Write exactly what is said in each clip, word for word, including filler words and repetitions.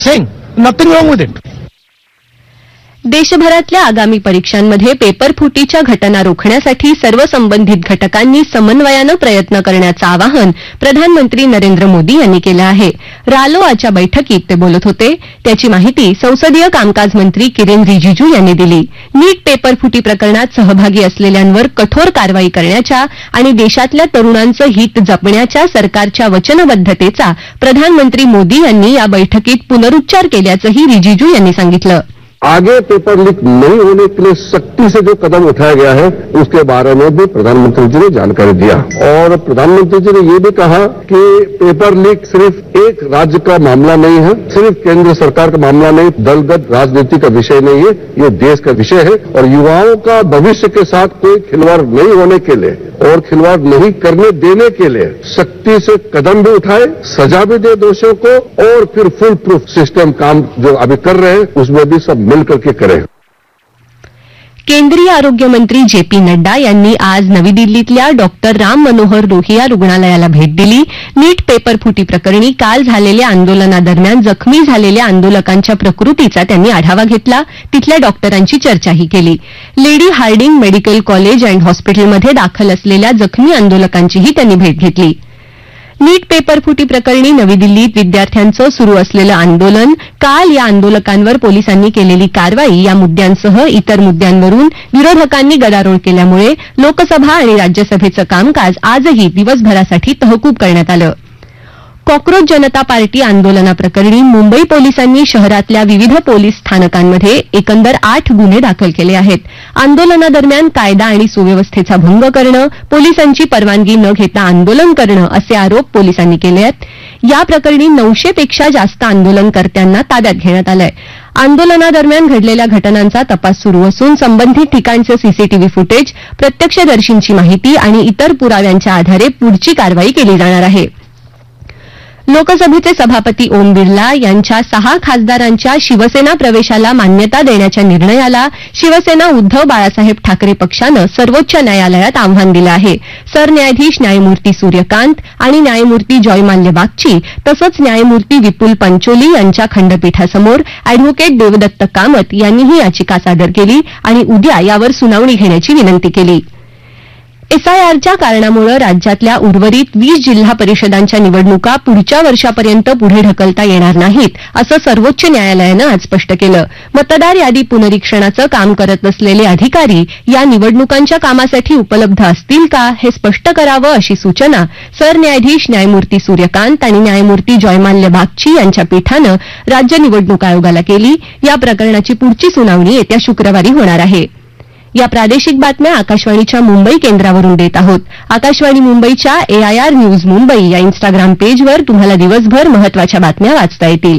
saying nothing wrong with it. देशभरातल्या आगामी परीक्षांमध्ये पेपर फुटीच्या घटना रोखण्यासाठी सर्व संबंधित घटकांनी समन्वयानं प्रयत्न करण्याचं आवाहन प्रधानमंत्री नरेंद्र मोदी यांनी केलं आहे. रालोआच्या बैठकीत ते बोलत होते. त्याची माहिती संसदीय कामकाज मंत्री किरेन रिजिजू यांनी दिली. नीट पेपर फुटी प्रकरणात सहभागी असलेल्यांवर कठोर कारवाई करण्याच्या आणि देशातल्या तरुणांचं हित जपण्याच्या सरकारच्या वचनबद्धतेचा प्रधानमंत्री मोदी यांनी या बैठकीत पुनरुच्चार केल्याचंही रिजिजू यांनी सांगितलं. आगे पेपर लीक नहीं होने के लिए सख्ती से जो कदम उठाया गया है उसके बारे में भी प्रधानमंत्री जी ने जानकारी दिया और प्रधानमंत्री जी ने ये भी कहा कि पेपर लीक सिर्फ एक राज्य का मामला नहीं है, सिर्फ केंद्र सरकार का मामला नहीं, दलगत राजनीति का विषय नहीं है, ये देश का विषय है और युवाओं का भविष्य के साथ कोई खिलवाड़ नहीं होने के लिए और खिलवाड़ नहीं करने देने के लिए सख्ती से कदम भी उठाए, सजा भी दे दोषियों को और फिर फुल प्रूफ सिस्टम काम जो अभी कर रहे हैं उसमें भी सब मिलकर के करें. केंद्रीय आरोग्य मंत्री जे पी नड्डा यांनी आज नवी दिल्लीतल्या डॉक्टर राम मनोहर लोहिया रुग्णालयाला भेट दिली. नीट पेपर फुटी प्रकरणी काल झालेल्या आंदोलनादरम्यान जखमी झालेल्या आंदोलकांच्या प्रकृतीचा त्यांनी आढावा घेतला. तिथल्या डॉक्टरांची चर्चाही केली. Lady Hardinge medical college and हॉस्पिटलमध्ये दाखल असलेल्या जखमी आंदोलकांचीही त्यांनी भेट घेतली. नीट पेपर फुटी प्रकरणी नवी दिल्लीत विद्यार्थ्यांचं सुरू असलेलं आंदोलन, काल या आंदोलकांवर पोलिसांनी केलेली कारवाई या मुद्द्यांसह इतर मुद्द्यांवरून विरोधकांनी गदारोळ केल्यामुळे लोकसभा आणि राज्यसभेचं कामकाज आजही दिवसभरासाठी तहकूब करण्यात आलं. कॉक्रोच जनता पार्टी आंदोलनाप्रकरणी मुंबई पोलिसांनी शहरातल्या विविध पोलीस स्थानकांमध्ये एकंदर आठ गुन्हे दाखल केले आहेत. आंदोलनादरम्यान कायदा आणि सुव्यवस्थेचा भंग करणं, पोलिसांची परवानगी न घेता आंदोलन करणं असे आरोप पोलिसांनी केले आहेत. या प्रकरणी नऊशे पेक्षा जास्त आंदोलनकर्त्यांना ताब्यात घेण्यात आलंय. आंदोलनादरम्यान घडलेल्या घटनांचा तपास सुरू असून संबंधित ठिकाणचं सीसीटीव्ही फुटेज, प्रत्यक्षदर्शींची माहिती आणि इतर पुराव्यांच्या आधारे पुढची कारवाई केली जाणार आहे. लोकसभेचे सभापती ओम बिर्ला यांच्या सहा खासदारांच्या शिवसेना प्रवेशाला मान्यता देण्याच्या निर्णयाला शिवसेना उद्धव बाळासाहेब ठाकरे पक्षानं सर्वोच्च न्यायालयात आव्हान दिलं आहे. सरन्यायाधीश न्यायमूर्ती सूर्यकांत आणि न्यायमूर्ती जॉयमाल्य बागची तसंच न्यायमूर्ती विपुल पंचोली यांच्या खंडपीठासमोर अॅडव्होकेट देवदत्त कामत यांनी ही याचिका सादर केली आणि उद्या यावर सुनावणी घेण्याची विनंती केली. एसआयआरच्या कारणामुळे राज्यातल्या उर्वरित वीस जिल्हा परिषदांच्या निवडणुका पुढच्या वर्षापर्यंत पुढे ढकलता येणार नाहीत, असं सर्वोच्च न्यायालयानं आज स्पष्ट केलं. मतदार यादी पुनरीक्षणाचं काम करत असलेले अधिकारी या निवडणुकांच्या कामासाठी उपलब्ध असतील का हे स्पष्ट करावं अशी सूचना सरन्यायाधीश न्यायमूर्ती सूर्यकांत आणि न्यायमूर्ती जॉयमाल्य बागची यांच्या पीठानं राज्य निवडणूक आयोगाला केली. या प्रकरणाची पुढची सुनावणी येत्या शुक्रवारी होणार आहे. या प्रादेशिक बातम्या आकाशवाणीच्या मुंबई केंद्रावरून देत आहोत. आकाशवाणी मुंबईच्या एआयआर न्यूज मुंबई या इन्स्टाग्राम पेजवर तुम्हाला दिवसभर महत्वाच्या बातम्या वाचता येतील.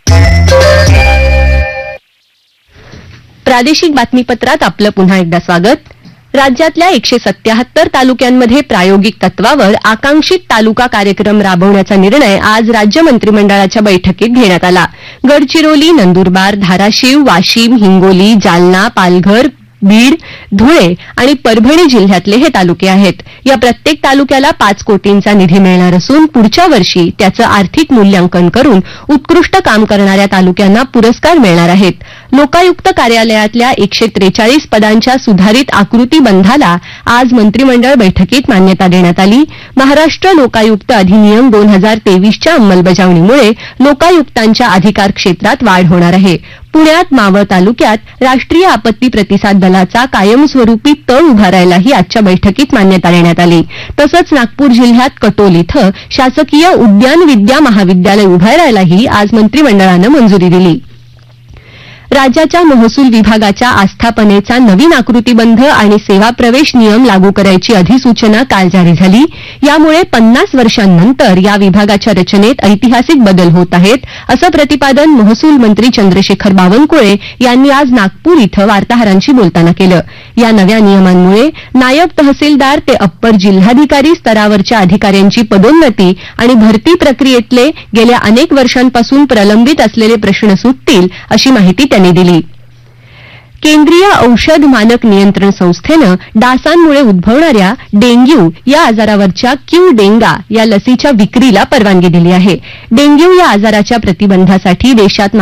प्रादेशिक बातमीपत्रात आपलं पुन्हा एकदा स्वागत. राज्यातल्या एकशे सत्याहत्तर तालुक्यांमध्ये प्रायोगिक तत्वावर आकांक्षित तालुका कार्यक्रम राबवण्याचा निर्णय आज राज्य मंत्रिमंडळाच्या बैठकीत घेण्यात आला. गडचिरोली, नंदुरबार, धाराशिव, वाशिम, हिंगोली, जालना, पालघर, बीड, धुळे आणि परभणी जिल्ह्यातले हे तालुके आहेत. या प्रत्येक तालुक्याला पाच कोटींचा निधी मिळणार असून पुढच्या वर्षी त्याचं आर्थिक मूल्यांकन करून उत्कृष्ट काम करणाऱ्या तालुक्यांना पुरस्कार मिळणार आहेत. लोकायुक्त कार्यालयातल्या एकशे त्रेचाळीस पदांच्या सुधारित आकृतीबंधाला आज मंत्रिमंडळ बैठकीत मान्यता देण्यात आली. महाराष्ट्र लोकायुक्त अधिनियम दोन हजार तेवीसच्या अंमलबजावणीमुळे लोकायुक्तांच्या अधिकार क्षेत्रात वाढ होणार आहे. पुण्यात मावळ तालुक्यात राष्ट्रीय आपत्ती प्रतिसाद दलाचा कायमस्वरूपी तळ उभारायलाही आजच्या बैठकीत मान्यता देण्यात आली. तसंच नागपूर जिल्ह्यात कटोल इथं शासकीय उद्यान विद्या महाविद्यालय उभारायलाही आज मंत्रिमंडळानं मंजुरी दिली. राज्याच्या महसूल विभागाच्या आस्थापनेचा नवीन आकृतीबंध आणि सेवा प्रवेश नियम लागू करायची अधिसूचना काल जारी झाली. यामुळे पन्नास वर्षांनंतर या विभागाच्या रचनेत ऐतिहासिक बदल होत आहेत, असं प्रतिपादन महसूल मंत्री चंद्रशेखर बावनकुळे यांनी आज नागपूर इथं वार्ताहरांशी बोलताना केलं. या नव्या नियमांमुळे नायब तहसीलदार ते अप्पर जिल्हाधिकारी स्तरावरच्या अधिकाऱ्यांची पदोन्नती आणि भरती प्रक्रियेतले गेल्या अनेक वर्षांपासून प्रलंबित असलेले प्रश्न सुटतील, अशी माहिती त्यांनी दिली. केंद्रीय औषध मानक नियंत्रण संस्थेनं डासांमुळे उद्भवणाऱ्या डेंग्यू या आजारावरच्या क्यू डेंगा या लसीच्या विक्रीला परवानगी दिली आहे. डेंग्यू या आजाराच्या प्रतिबंधासाठी देशात